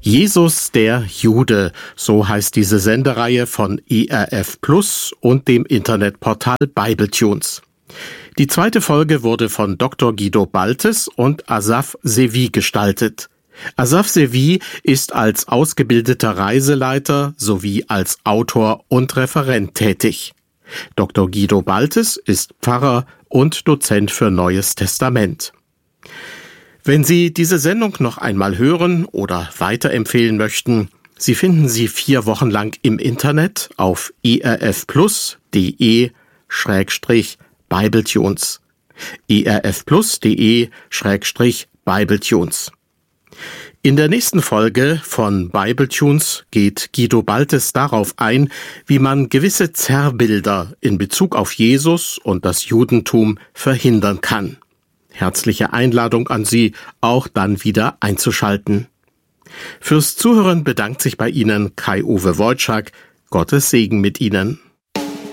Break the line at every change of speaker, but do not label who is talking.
Jesus der Jude, so heißt diese Sendereihe von ERF Plus und dem Internetportal Bibletunes. Die zweite Folge wurde von Dr. Guido Baltes und Asaf Sevi gestaltet. Asaf Sevi ist als ausgebildeter Reiseleiter sowie als Autor und Referent tätig. Dr. Guido Baltes ist Pfarrer und Dozent für Neues Testament. Wenn Sie diese Sendung noch einmal hören oder weiterempfehlen möchten, Sie finden sie 4 Wochen lang im Internet auf erfplus.de/Bibletunes. erfplus.de/Bibletunes. In der nächsten Folge von Bibletunes geht Guido Baltes darauf ein, wie man gewisse Zerrbilder in Bezug auf Jesus und das Judentum verhindern kann. Herzliche Einladung an Sie, auch dann wieder einzuschalten. Fürs Zuhören bedankt sich bei Ihnen Kai-Uwe Wojczak. Gottes Segen mit Ihnen.